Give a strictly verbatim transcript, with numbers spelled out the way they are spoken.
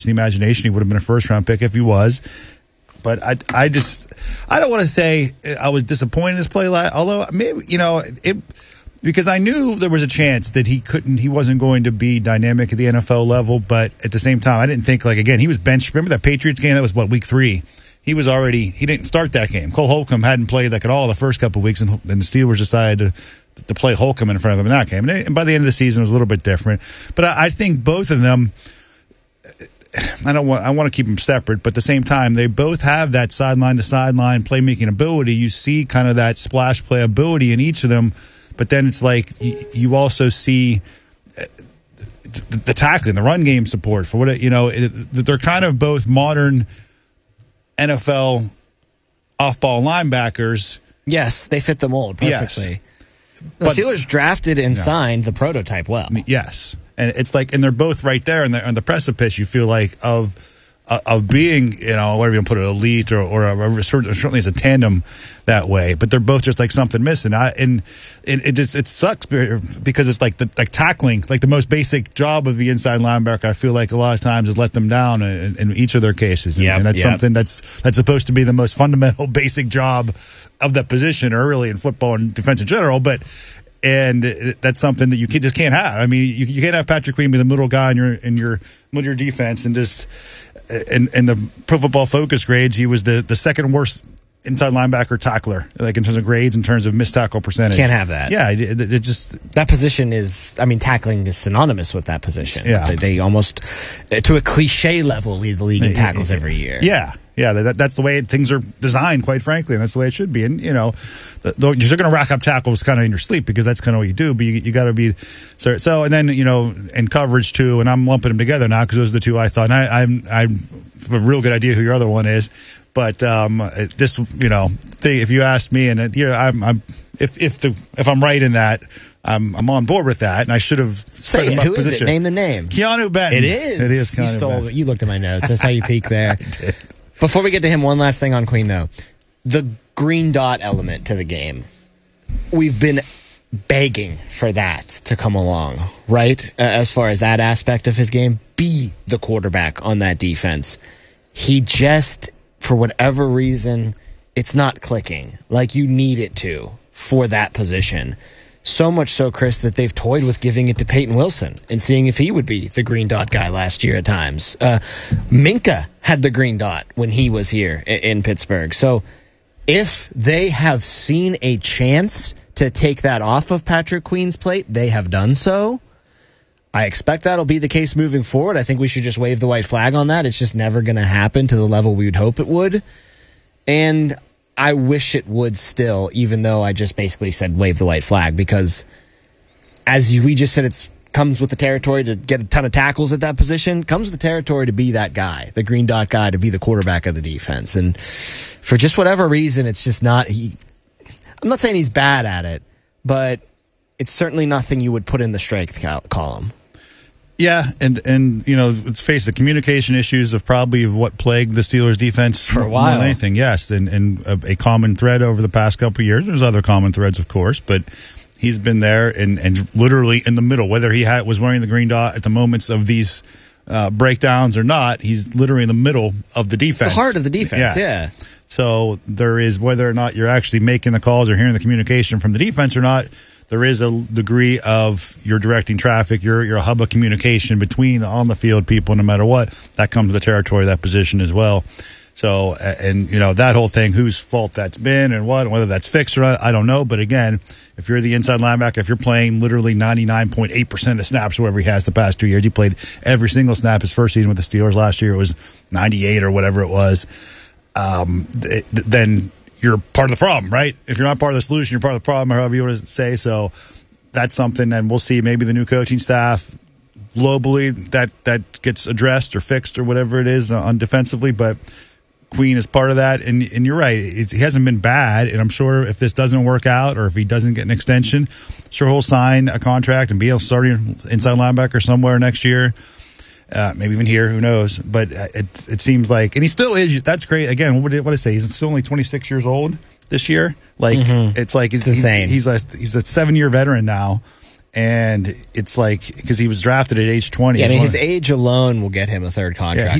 the imagination. He would have been a first-round pick if he was. But I, I just, I don't want to say I was disappointed in his play. Although maybe, you know, it because I knew there was a chance that he couldn't, he wasn't going to be dynamic at the N F L level. But at the same time, I didn't think like again he was benched. Remember that Patriots game? That was what, week three. He was already, he didn't start that game. Cole Holcomb hadn't played like at all the first couple of weeks, and, and the Steelers decided to, to play Holcomb in front of him in that game. And, and by the end of the season, it was a little bit different. But I, I think both of them, I don't want, I want to keep them separate, but at the same time, they both have that sideline to sideline playmaking ability. You see kind of that splash play ability in each of them, but then it's like you, you also see the, the tackling, the run game support for what it, you know, it, they're kind of both modern N F L off-ball linebackers. Yes, they fit the mold perfectly. Yes. The but, Steelers drafted and no. signed the prototype well. Yes, and it's like, and they're both right there on the, on the precipice, you feel like, of uh, of being, you know, whatever you want to put it, elite or, or, or certainly as a tandem that way. But they're both just like something missing. I, and it, it just, it sucks because it's like the like tackling, like the most basic job of the inside linebacker, I feel like a lot of times is let them down in, in each of their cases. And, yep, and that's yep. something that's that's supposed to be the most fundamental, basic job of that position, or really in football and defense in general. But and that's something that you can, just can't have. I mean, you, you can't have Patrick Queen be the middle guy in your in your middle your defense, and just in, in the Pro Football Focus grades, he was the, the second worst inside linebacker tackler, like in terms of grades, in terms of missed tackle percentage. Can't have that. Yeah, it, it just that position is. I mean, tackling is synonymous with that position. Yeah, they, they almost to a cliche level lead the league in tackles every year. Yeah. Yeah, that, that's the way things are designed, quite frankly, and that's the way it should be. And, you know, the, the, you're going to rack up tackles kind of in your sleep because that's kind of what you do, but you, you got to be so, so. And then, you know, and coverage, too, and I'm lumping them together now because those are the two I thought. And I, I'm, I have a real good idea who your other one is, but um, just, you know, the, if you ask me, and, you know, I'm, I'm if if the if I'm right in that, I'm I'm on board with that, and I should have say it. Who position. is it? Name the name. Keanu Benton. It is. It is. Keanu you stole. Benton. You looked at my notes. That's how you peek there. I did. Before we get to him, one last thing on Queen, though. The green dot element to the game. We've been begging for that to come along, right? Uh, as far as that aspect of his game, be the quarterback on that defense. He just, for whatever reason, it's not clicking like you need it to for that position. So much so, Chris, that they've toyed with giving it to Peyton Wilson and seeing if he would be the green dot guy last year at times. Uh, Minka had the green dot when he was here in, in Pittsburgh. So if they have seen a chance to take that off of Patrick Queen's plate, they have done so. I expect that'll be the case moving forward. I think we should just wave the white flag on that. It's just never going to happen to the level we would hope it would. And I wish it would still, even though I just basically said wave the white flag, because as we just said, it comes with the territory to get a ton of tackles at that position, comes with the territory to be that guy, the green dot guy, to be the quarterback of the defense. And for just whatever reason, it's just not, he, I'm not saying he's bad at it, but it's certainly nothing you would put in the strength column. Yeah, and, and you know, let's face it, communication issues of probably what plagued the Steelers' defense for a while. More than anything, yes, and, and a, a common thread over the past couple of years. There's other common threads, of course, but he's been there and, and literally in the middle, whether he had, was wearing the green dot at the moments of these uh, breakdowns or not, he's literally in the middle of the defense. It's the heart of the defense, yes. Yeah. So there is, whether or not you're actually making the calls or hearing the communication from the defense or not, there is a degree of you're directing traffic, you're, you're a hub of communication between on the field people, no matter what. That comes to the territory of that position as well. So, and, you know, that whole thing, whose fault that's been and what, whether that's fixed or not, I don't know. But again, if you're the inside linebacker, if you're playing literally ninety-nine point eight percent of the snaps, wherever he has the past two years, he played every single snap his first season with the Steelers. Last year it was ninety-eight or whatever it was. Um, it, then you're part of the problem, right? If you're not part of the solution, you're part of the problem, or however you want to say. So that's something, and we'll see maybe the new coaching staff globally that, that gets addressed or fixed or whatever it is on defensively. But Queen is part of that, and and you're right. It's, he hasn't been bad, and I'm sure if this doesn't work out or if he doesn't get an extension, sure he'll sign a contract and be a starting inside linebacker somewhere next year. Uh, maybe even here, who knows? But it it seems like, and he still is. That's great. Again, what did what did I say? He's still only twenty-six years old this year. Like mm-hmm. it's like it's, it's insane. He's, he's a he's a seven year veteran now, And it's like, because he was drafted at age twenty. Yeah, I mean, his Well, age alone will get him a third contract. Yeah,